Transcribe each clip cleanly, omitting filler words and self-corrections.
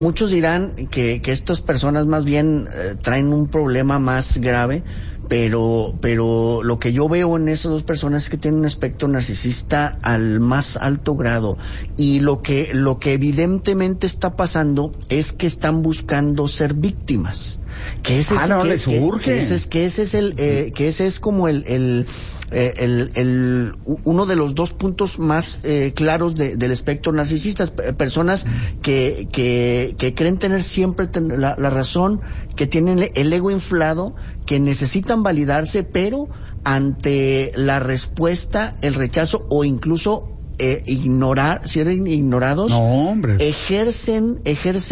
Muchos dirán que estas personas más bien traen un problema más grave, pero lo que yo veo en esas dos personas es que tienen un espectro narcisista al más alto grado, y lo que evidentemente está pasando es que están buscando ser víctimas. Que ese es como uno de los dos puntos más claros del espectro narcisista. Personas que creen tener siempre la razón, que tienen el ego inflado, que necesitan validarse, pero ante la respuesta, el rechazo o incluso si eran ignorados, ejercen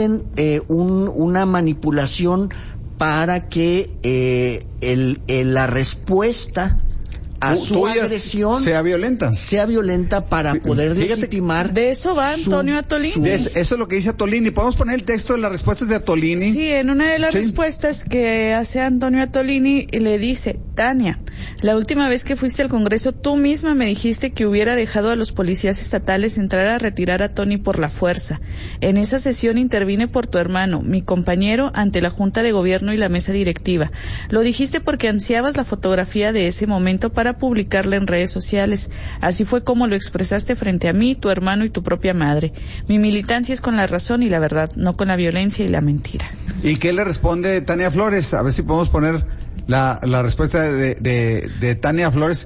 una manipulación para que la respuesta a su agresión sea violenta para poder legitimar. De eso va Antonio Attolini. Eso es lo que dice Attolini. ¿Podemos poner el texto de las respuestas de Attolini? Sí, en una de las respuestas que hace Antonio Attolini le dice: Tania, la última vez que fuiste al Congreso, tú misma me dijiste que hubiera dejado a los policías estatales entrar a retirar a Tony por la fuerza. En esa sesión intervine por tu hermano, mi compañero, ante la Junta de Gobierno y la mesa directiva. Lo dijiste porque ansiabas la fotografía de ese momento para publicarla en redes sociales. Así fue como lo expresaste frente a mí, tu hermano y tu propia madre. Mi militancia es con la razón y la verdad, no con la violencia y la mentira. ¿Y qué le responde Tania Flores? A ver si podemos poner la respuesta de Tania Flores.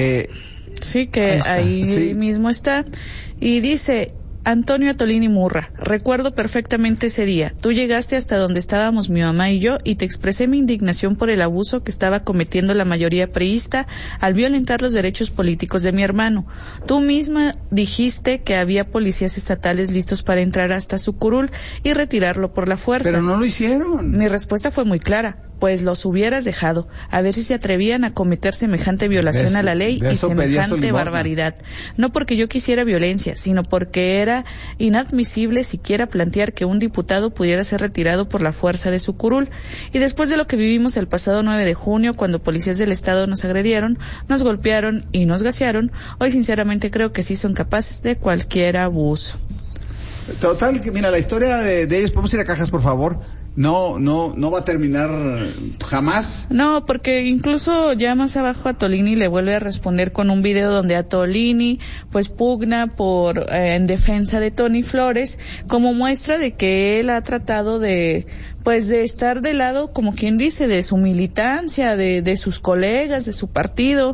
Sí, que ahí mismo está. Y dice: Antonio Attolini Murra, recuerdo perfectamente ese día. Tú llegaste hasta donde estábamos mi mamá y yo y te expresé mi indignación por el abuso que estaba cometiendo la mayoría priista al violentar los derechos políticos de mi hermano. Tú misma dijiste que había policías estatales listos para entrar hasta su curul y retirarlo por la fuerza. Pero no lo hicieron. Mi respuesta fue muy clara: pues los hubieras dejado, a ver si se atrevían a cometer semejante violación a la ley y semejante barbaridad. No porque yo quisiera violencia, sino porque era inadmisible siquiera plantear que un diputado pudiera ser retirado por la fuerza de su curul. Y después de lo que vivimos el pasado 9 de junio, cuando policías del Estado nos agredieron, nos golpearon y nos gasearon, hoy sinceramente creo que sí son capaces de cualquier abuso. Total, que mira, la historia de ellos, ¿podemos ir a cajas, por favor? No va a terminar jamás. No, porque incluso ya más abajo Attolini le vuelve a responder con un video donde Attolini pues pugna en defensa de Tony Flores, como muestra de que él ha tratado de estar del lado, como quien dice, de su militancia, de sus colegas, de su partido,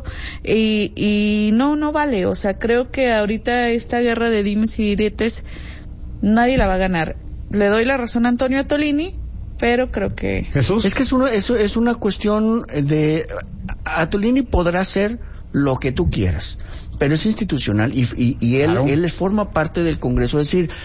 y no vale. O sea, creo que ahorita esta guerra de dimes y diretes nadie la va a ganar. Le doy la razón a Antonio Attolini, pero creo que... Jesús. Es que es una cuestión de... Attolini podrá hacer lo que tú quieras, pero es institucional y él, claro, él forma parte del Congreso. Es decir,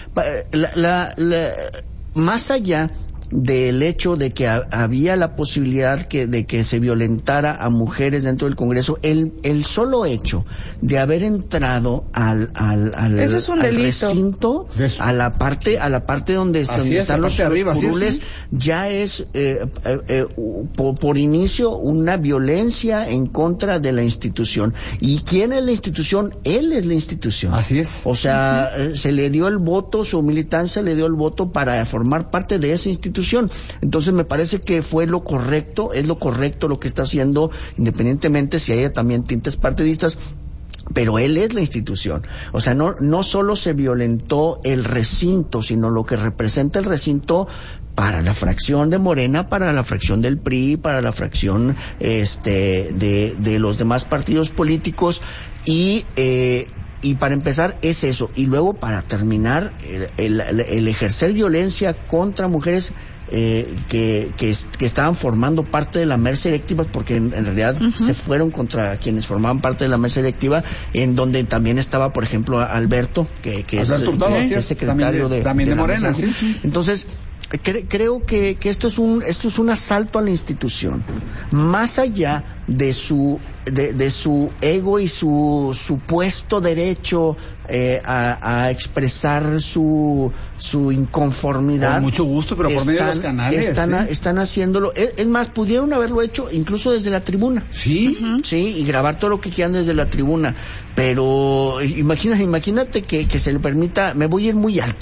más allá del hecho de que había la posibilidad de que se violentara a mujeres dentro del Congreso, el solo hecho de haber entrado al eso es un delito. Recinto, a la parte donde están los curules, ya es por inicio una violencia en contra de la institución. ¿Y quién es la institución? Él es la institución. Así es. O sea, se le dio el voto, su militancia le dio el voto para formar parte de esa institución. Entonces me parece que fue lo correcto, es lo correcto lo que está haciendo, independientemente si haya también tintes partidistas, pero él es la institución. O sea, no solo se violentó el recinto, sino lo que representa el recinto para la fracción de Morena, para la fracción del PRI, para la fracción de los demás partidos políticos, y para empezar es eso, y luego para terminar el ejercer violencia contra mujeres que estaban formando parte de la mesa directiva, porque en realidad se fueron contra quienes formaban parte de la mesa directiva, en donde también estaba, por ejemplo, Alberto, que es secretario también de Morena, mesa. ¿Sí? Entonces creo que esto es un asalto a la institución, más allá de su ego y su supuesto derecho a expresar su inconformidad. Con mucho gusto, pero por medio de los canales. Están haciéndolo. Es más, pudieron haberlo hecho incluso desde la tribuna. Sí. Sí, y grabar todo lo que quieran desde la tribuna. Pero imagínate que se le permita, me voy a ir muy alto,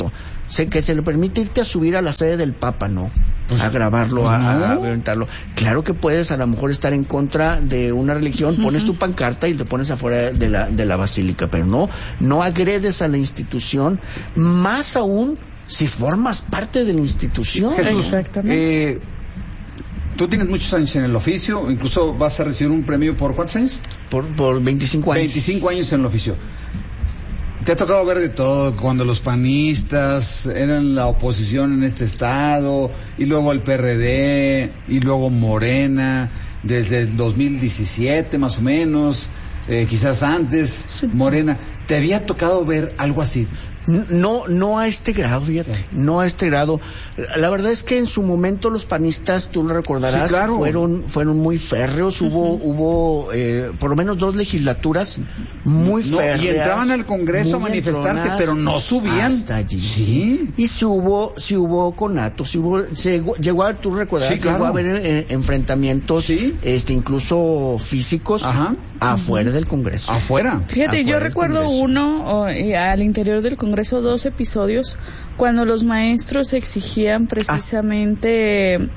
que se le permite irte a subir a la sede del Papa, no. A grabarlo, a aventarlo. Claro que puedes a lo mejor estar en contra de una religión, pones tu pancarta y te pones afuera de la basílica, pero no agredes a la institución, más aún si formas parte de la institución. Jesús, exactamente. Tú tienes muchos años en el oficio, incluso vas a recibir un premio por ¿cuántos años? Por 25 años. 25 años en el oficio. Te ha tocado ver de todo, cuando los panistas eran la oposición en este estado, y luego el PRD, y luego Morena, desde el 2017 más o menos, quizás antes, Morena. ¿Te había tocado ver algo así? No a este grado, fíjate, no a este grado. La verdad es que en su momento los panistas, tú lo recordarás, sí, claro, fueron muy férreos. Hubo por lo menos 2 legislaturas muy férreas. Y entraban al Congreso a manifestarse, pero no subían. Hasta allí. Sí. Y si hubo conatos, llegó a, tú recordarás, sí, claro, llegó a haber enfrentamientos, sí, incluso físicos, afuera del Congreso. Afuera. Fíjate, yo recuerdo uno al interior del Congreso, 2 episodios cuando los maestros exigían precisamente,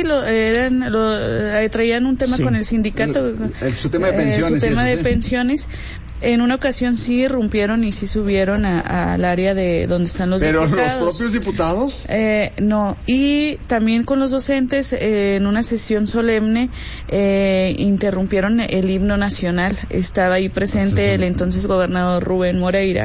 traían un tema con el sindicato, su tema de pensiones. Su tema de pensiones. En una ocasión sí irrumpieron y sí subieron al área de donde están los diputados. ¿Pero los propios diputados? No, y también con los docentes en una sesión solemne interrumpieron el himno nacional. Estaba ahí presente el entonces gobernador Rubén Moreira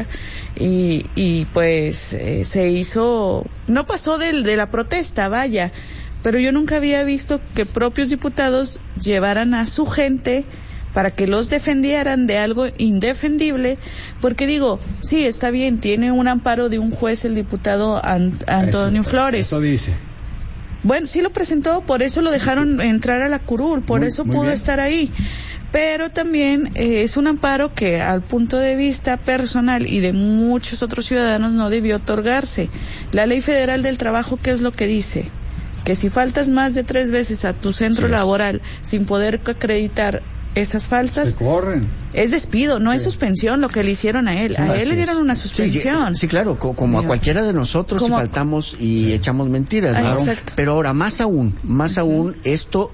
y pues se hizo, no pasó de la protesta, vaya, pero yo nunca había visto que propios diputados llevaran a su gente para que los defendieran de algo indefendible, porque digo, sí, está bien, tiene un amparo de un juez el diputado Antonio Flores. Eso dice. Bueno, sí lo presentó, por eso lo dejaron entrar a la curul, por eso pudo estar ahí. Pero también es un amparo que al punto de vista personal y de muchos otros ciudadanos no debió otorgarse. La Ley Federal del Trabajo, ¿qué es lo que dice? Que si faltas más de 3 veces a tu centro laboral sin poder acreditar esas faltas, se corren. Es despido, no es suspensión lo que le hicieron a él. A él le dieron una suspensión. Sí, claro, como a cualquiera de nosotros si faltamos y echamos mentiras, ¿no? Exacto. Pero ahora, más aún, esto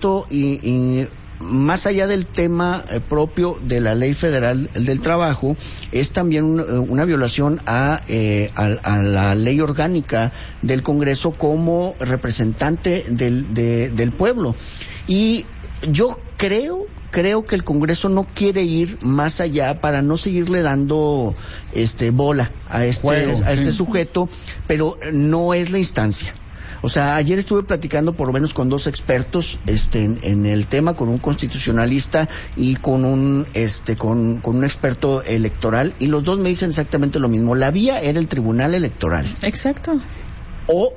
y más allá del tema propio de la Ley Federal del Trabajo, es también una violación a la ley orgánica del Congreso como representante del pueblo. Y yo creo que el Congreso no quiere ir más allá para no seguirle dando bola a este sujeto, pero no es la instancia. O sea, ayer estuve platicando por lo menos con 2 expertos en el tema, con un constitucionalista y con un experto electoral, y los 2 me dicen exactamente lo mismo. La vía era el Tribunal Electoral. Exacto. O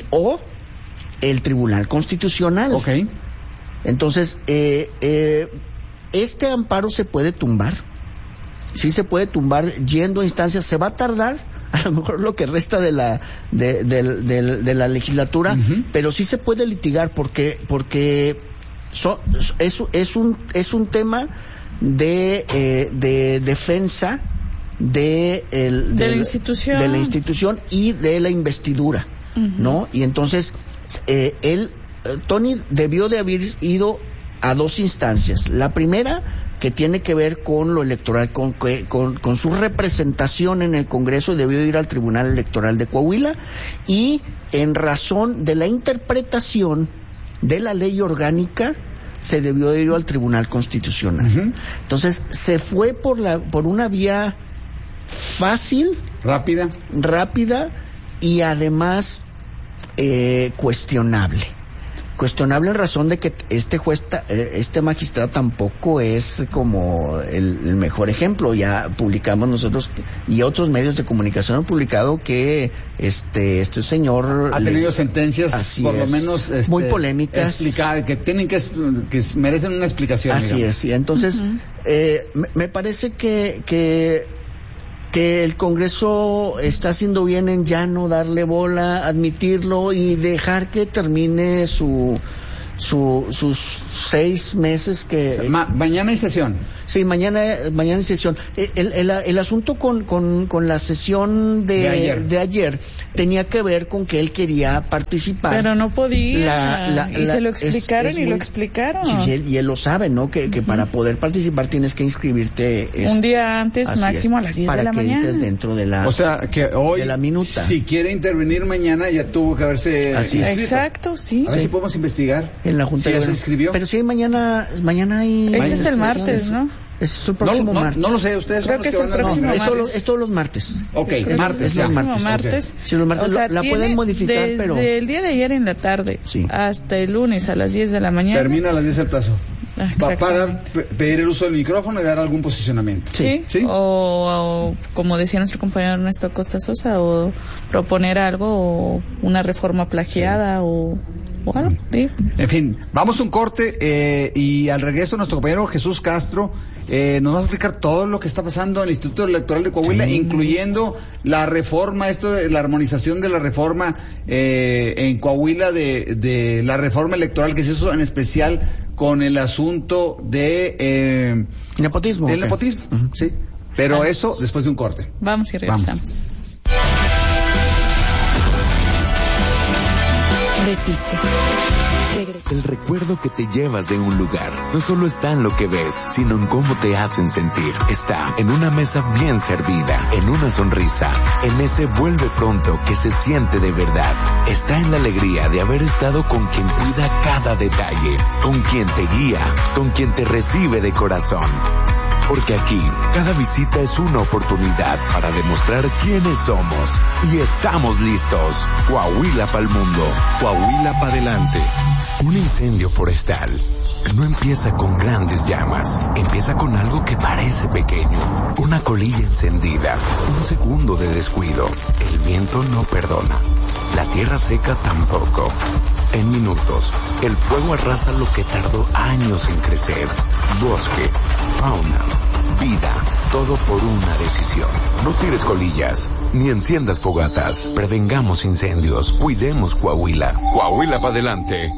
el Tribunal Constitucional. Okay. Entonces, este amparo se puede tumbar. Sí se puede tumbar yendo a instancias. Se va a tardar a lo mejor lo que resta de la legislatura, pero sí se puede litigar porque es un tema de defensa de la institución y de la investidura, ¿no? Y entonces Tony debió de haber ido a 2 instancias. La primera, que tiene que ver con lo electoral, con su representación en el Congreso, debió de ir al Tribunal Electoral de Coahuila, y en razón de la interpretación de la ley orgánica se debió de ir al Tribunal Constitucional. Entonces se fue por una vía fácil, rápida y además cuestionable en razón de que este magistrado tampoco es como el mejor ejemplo. Ya publicamos nosotros y otros medios de comunicación han publicado que este señor ha tenido sentencias por lo menos muy polémicas, que tienen que merecen una explicación. Así digamos. Es, y entonces me parece que el Congreso está haciendo bien en ya no darle bola, admitirlo y dejar que termine su sus 6 meses que... mañana hay sesión. Sí, mañana hay sesión. El asunto con la sesión de ayer tenía que ver con que él quería participar. Pero no podía. Y se lo explicaron lo explicaron. Sí, y él lo sabe, ¿no? Que para poder participar tienes que inscribirte un día antes, máximo a las 10 de la mañana. Para que entres dentro de la... O sea, que hoy, de la minuta. Si quiere intervenir mañana, ya tuvo que haberse... Así es. Exacto, sí. A ver si podemos investigar. En la Junta ya se inscribió. Pero sí, mañana hay... Ese es el martes, ¿no? Es el próximo martes. No lo sé, ustedes creo son los que van a... Es todos los martes. Ok, martes. Es martes. Okay. Si los martes, o sea, la pueden modificar, pero... Desde el día de ayer en la tarde hasta el lunes a las 10 de la mañana. Termina a las 10 el plazo. Para pedir el uso del micrófono y dar algún posicionamiento. Sí. O como decía nuestro compañero Ernesto Acosta Sosa, o proponer algo, o una reforma plagiada, o algo. Sí. En fin, vamos a un corte y al regreso nuestro compañero Jesús Castro nos va a explicar todo lo que está pasando en el Instituto Electoral de Coahuila, incluyendo la reforma, esto de la armonización de la reforma en Coahuila, de la reforma electoral que se hizo en especial con el asunto de nepotismo. Del nepotismo, sí. Pero eso después de un corte. Vamos y regresamos. Resiste. Regresa. El recuerdo que te llevas de un lugar no solo está en lo que ves, sino en cómo te hacen sentir. Está en una mesa bien servida, en una sonrisa, en ese vuelve pronto que se siente de verdad. Está en la alegría de haber estado con quien cuida cada detalle, con quien te guía, con quien te recibe de corazón. Porque aquí, cada visita es una oportunidad para demostrar quiénes somos. Y estamos listos. Coahuila pa'l mundo. Coahuila pa' adelante. Un incendio forestal no empieza con grandes llamas. Empieza con algo que parece pequeño. Una colilla encendida. Un segundo de descuido. El viento no perdona. La tierra seca tampoco. En minutos, el fuego arrasa lo que tardó años en crecer. Bosque, fauna, vida, todo por una decisión. No tires colillas, ni enciendas fogatas. Prevengamos incendios, cuidemos Coahuila. Coahuila para adelante.